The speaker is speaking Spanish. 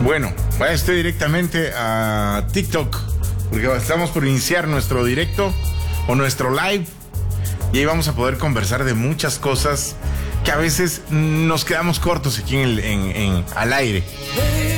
Bueno, vaya usted directamente a TikTok, porque estamos por iniciar nuestro directo o nuestro live, y ahí vamos a poder conversar de muchas cosas que a veces nos quedamos cortos aquí al aire.